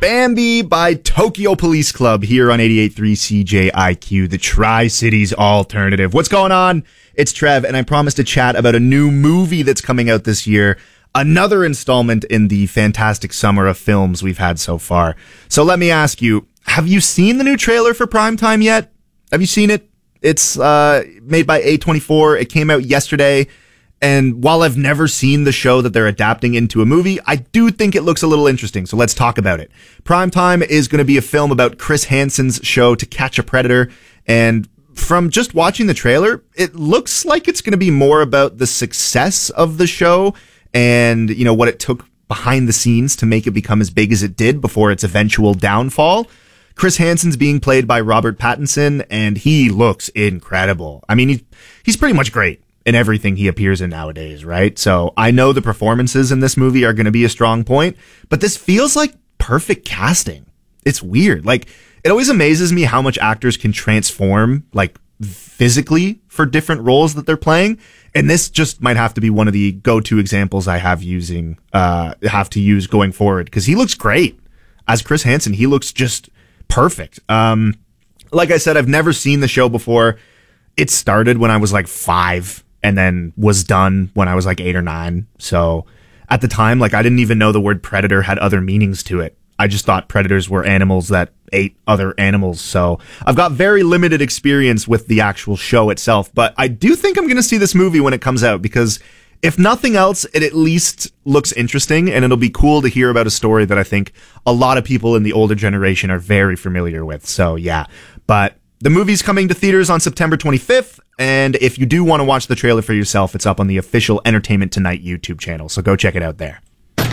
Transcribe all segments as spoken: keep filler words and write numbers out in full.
Bambi by Tokyo Police Club here on eighty-eight point three C J I Q, the Tri-Cities alternative. What's going on? It's Trev, and I promised to chat about a new movie that's coming out this year. Another installment in the fantastic summer of films we've had so far. So let me ask you, have you seen the new trailer for Primetime yet? Have you seen it? It's uh, made by A twenty-four. It came out yesterday. And while I've never seen the show that they're adapting into a movie, I do think it looks a little interesting. So let's talk about it. Primetime is going to be a film about Chris Hansen's show To Catch a Predator. And from just watching the trailer, it looks like it's going to be more about the success of the show and, you know, what it took behind the scenes to make it become as big as it did before its eventual downfall. Chris Hansen's being played by Robert Pattinson, and he looks incredible. I mean, he, he's pretty much great in everything he appears in nowadays, right? So I know the performances in this movie are going to be a strong point, but this feels like perfect casting. It's weird. Like, it always amazes me how much actors can transform, like, physically for different roles that they're playing. And this just might have to be one of the go-to examples I have using, uh, have to use going forward, because he looks great. As Chris Hansen, he looks just perfect. Um, like I said, I've never seen the show before. It started when I was like five and then was done when I was like eight or nine. So at the time, like, I didn't even know the word predator had other meanings to it. I just thought predators were animals that ate other animals. So I've got very limited experience with the actual show itself, but I do think I'm going to see this movie when it comes out, because if nothing else, it at least looks interesting, and it'll be cool to hear about a story that I think a lot of people in the older generation are very familiar with. So yeah, but the movie's coming to theaters on September twenty-fifth, and if you do want to watch the trailer for yourself, it's up on the official Entertainment Tonight YouTube channel, so go check it out there.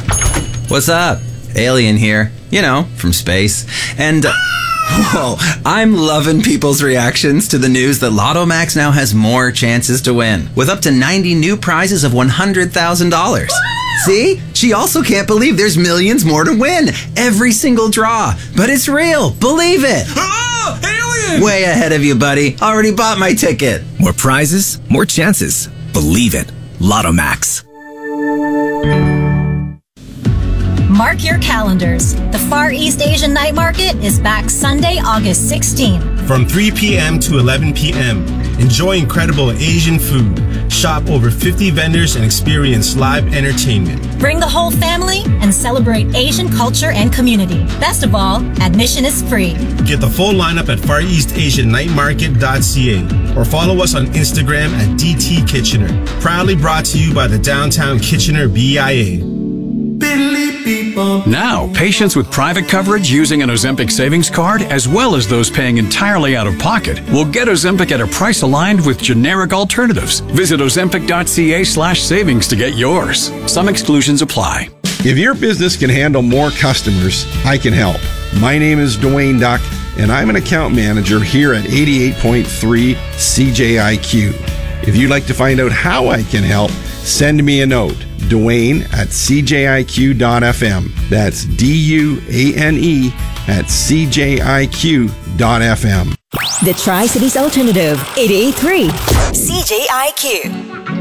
What's up? Alien here, you know, from space. And, uh, whoa, I'm loving people's reactions to the news that Lotto Max now has more chances to win, with up to ninety new prizes of one hundred thousand dollars. See? She also can't believe there's millions more to win every single draw. But it's real. Believe it. Oh, alien! Way ahead of you, buddy. Already bought my ticket. More prizes, more chances. Believe it. Lotto Max. Mark your calendars. The Far East Asian Night Market is back Sunday, August sixteenth. From three p.m. to eleven p.m. Enjoy incredible Asian food. Shop over fifty vendors and experience live entertainment. Bring the whole family and celebrate Asian culture and community. Best of all, admission is free. Get the full lineup at far east asian night market dot c a or follow us on Instagram at D T Kitchener. Proudly brought to you by the Downtown Kitchener B I A. Now, patients with private coverage using an Ozempic savings card, as well as those paying entirely out of pocket, will get Ozempic at a price aligned with generic alternatives. Visit ozempic dot c a slash savings to get yours. Some exclusions apply. If your business can handle more customers, I can help. My name is Dwayne Duck, and I'm an account manager here at eighty-eight point three C J I Q. If you'd like to find out how I can help, send me a note. Dwayne at c j i q dot f m. That's D U A N E at c j i q dot f m. The Tri-Cities Alternative, eighty-eight point three C J I Q.